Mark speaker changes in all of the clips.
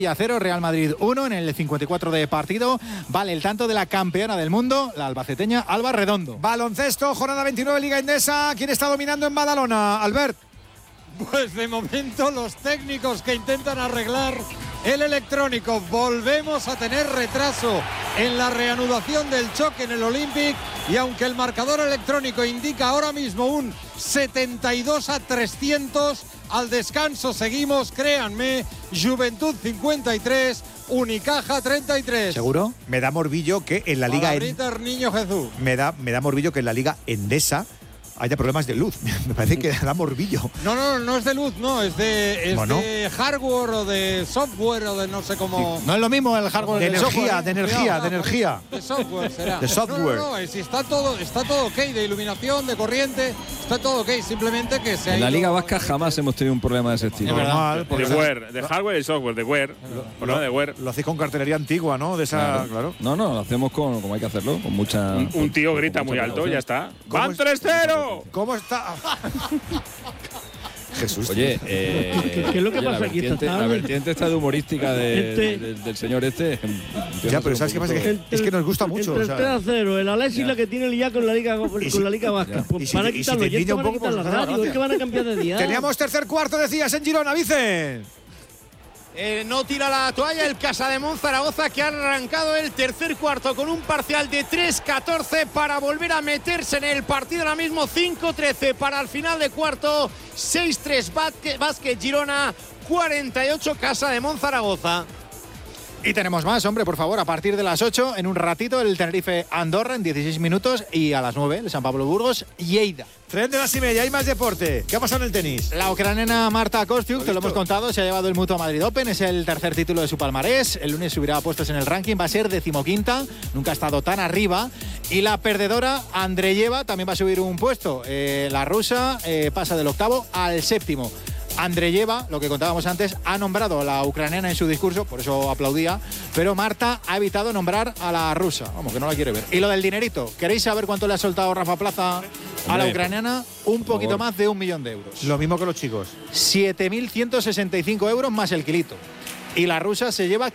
Speaker 1: 0, Real Madrid 1 en el 54 de partido. Vale el tanto de la campeona del mundo, la albaceteña Alba Redondo.
Speaker 2: Baloncesto, jornada 29 Liga Endesa. ¿Quién está dominando en Badalona, Albert?
Speaker 3: Pues de momento los técnicos que intentan arreglar el electrónico. Volvemos a tener retraso en la reanudación del choque en el Olympic, y aunque el marcador electrónico indica ahora mismo un 72-300, al descanso seguimos, créanme, Juventud 53, Unicaja 33.
Speaker 2: ¿Seguro? Me da morbillo que en la Liga
Speaker 3: Niño Jesús.
Speaker 2: Me da morbillo que en la Liga Endesa haya problemas de luz. Me parece que da morbillo.
Speaker 3: No es de luz, no, es de hardware o de software o de no sé cómo.
Speaker 1: Sí, no es lo mismo el hardware
Speaker 2: de energía,
Speaker 1: software,
Speaker 2: de energía.
Speaker 3: De software será.
Speaker 2: De software.
Speaker 3: No, si está todo ok, de iluminación, de corriente, está todo ok, simplemente que se ha
Speaker 4: En la
Speaker 3: ido.
Speaker 4: Liga Vasca jamás hemos tenido un problema de ese estilo.
Speaker 2: Normal,
Speaker 5: de wear, de hardware y software, de wear. De wear.
Speaker 2: Lo hacéis con cartelería antigua, ¿no? De esa, claro.
Speaker 4: No, lo hacemos como hay que hacerlo, con mucha.
Speaker 5: Un tío grita muy alto, ya está. ¡Van 3-0!
Speaker 2: ¿Cómo está? Jesús.
Speaker 4: Oye,
Speaker 6: ¿qué es lo que pasa aquí esta tarde?
Speaker 4: La vertiente está de humorística del señor este.
Speaker 2: Ya, pero ¿sabes qué pasa? Es que nos gusta mucho.
Speaker 6: El 3-0, el Alexis la que tiene el día con la Liga Vasca. Pues van a quitarlo, ya van a quitar la radio, es que van a cambiar de día.
Speaker 2: Teníamos tercer cuarto, decías, en Girona, Vicen.
Speaker 7: No tira la toalla el Casademont Zaragoza, que ha arrancado el tercer cuarto con un parcial de 3-14 para volver a meterse en el partido. Ahora mismo 5-13 para el final de cuarto. 6-3 Basket Girona, 48 Casademont Zaragoza.
Speaker 1: Y tenemos más, hombre, por favor, a partir de las 8, en un ratito, el Tenerife Andorra en 16 minutos, y a las 9, el San Pablo Burgos Lleida.
Speaker 2: Tren de las 9:30, hay más deporte. ¿Qué ha pasado en el tenis?
Speaker 1: La ucraniana Marta Kostyuk, te lo hemos contado, se ha llevado el Mutua Madrid Open, es el tercer título de su palmarés. El lunes subirá puestos en el ranking, va a ser 15ª, nunca ha estado tan arriba. Y la perdedora, Andreyeva, también va a subir un puesto. La rusa pasa del 8º al 7º. Andreyeva, lo que contábamos antes, ha nombrado a la ucraniana en su discurso, por eso aplaudía, pero Marta ha evitado nombrar a la rusa, vamos, que no la quiere ver. Y lo del dinerito, ¿queréis saber cuánto le ha soltado Rafa Plaza a la ucraniana? Un poquito más de 1 millón de euros.
Speaker 2: Lo mismo que los chicos.
Speaker 1: 7.165 euros más el kilito. Y la rusa se lleva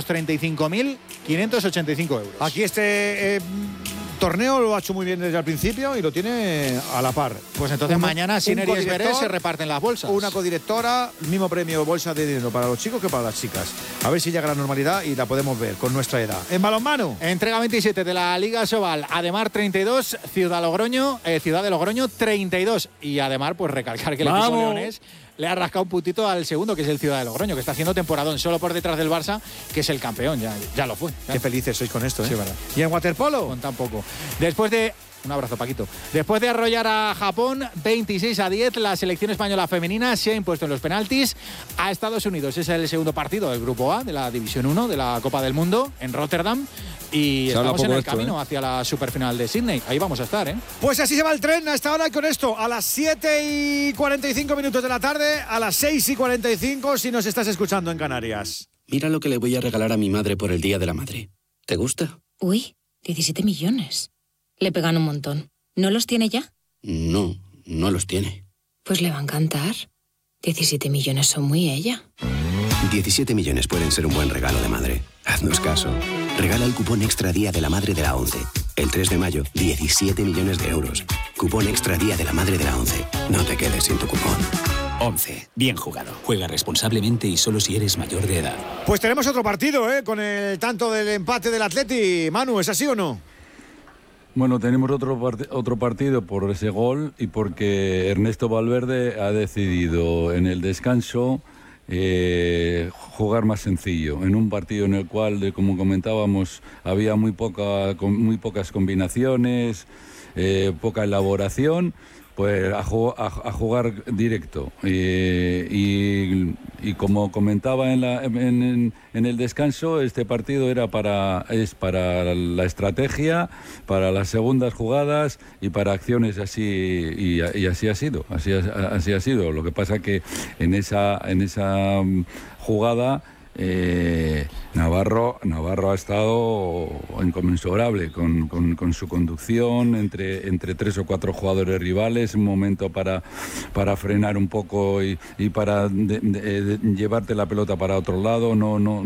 Speaker 1: 535.585 euros.
Speaker 2: Aquí torneo lo ha hecho muy bien desde el principio y lo tiene a la par.
Speaker 1: Pues entonces mañana Sinner y Esveré se reparten las bolsas.
Speaker 2: Una codirectora, mismo premio bolsa de dinero para los chicos que para las chicas. A ver si llega la normalidad y la podemos ver con nuestra edad. En balonmano.
Speaker 1: Entrega 27 de la Liga Sobal. Ademar 32, Ciudad de Logroño 32. Y Ademar, pues recalcar que el equipo leonés le ha rascado un puntito al segundo, que es el Ciudad de Logroño, que está haciendo temporadón solo por detrás del Barça, que es el campeón, ya lo fue.
Speaker 2: Qué felices sois con esto, ¿eh?
Speaker 1: Sí, verdad.
Speaker 2: ¿Y en waterpolo?
Speaker 1: Con tan poco. Un abrazo, Paquito. Después de arrollar a Japón 26-10, la selección española femenina se ha impuesto en los penaltis a Estados Unidos. Ese es el segundo partido del Grupo A de la División 1 de la Copa del Mundo en Rotterdam. Y estamos en el camino hacia la superfinal de Sydney. Ahí vamos a estar, ¿eh?
Speaker 2: Pues así se va el tren a esta hora, y con esto, a las 7:45 de la tarde, a las 6:45 si nos estás escuchando en Canarias.
Speaker 8: Mira lo que le voy a regalar a mi madre por el Día de la Madre. ¿Te gusta?
Speaker 9: Uy, 17 millones. Le pegan un montón. ¿No los tiene ya?
Speaker 8: No los tiene.
Speaker 9: Pues le va a encantar. 17 millones son muy ella.
Speaker 8: 17 millones pueden ser un buen regalo de madre. Haznos caso. Regala el cupón Extra Día de la Madre de la ONCE. El 3 de mayo, 17 millones de euros. Cupón Extra Día de la Madre de la ONCE. No te quedes sin tu cupón.
Speaker 10: 11. Bien jugado. Juega responsablemente y solo si eres mayor de edad.
Speaker 2: Pues tenemos otro partido, con el tanto del empate del Atleti. Manu, ¿es así o no?
Speaker 11: Bueno, tenemos otro partido por ese gol y porque Ernesto Valverde ha decidido en el descanso jugar más sencillo, en un partido en el cual, como comentábamos, había muy pocas combinaciones, poca elaboración, pues a jugar directo. Y como comentaba en el descanso, este partido es para la estrategia, para las segundas jugadas y para acciones así, y así ha sido. Así ha sido. Lo que pasa que en esa jugada Navarro ha estado inconmensurable con su conducción entre 3 o 4 jugadores rivales, un momento para frenar un poco y para llevarte la pelota para otro lado. No